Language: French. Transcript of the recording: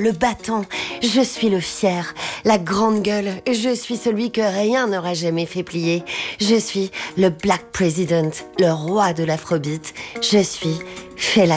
le battant. Je suis le fier, la grande gueule. Je suis celui que rien n'aura jamais fait plier. Je suis le Black President, le roi de l'Afrobeat. Je suis Fela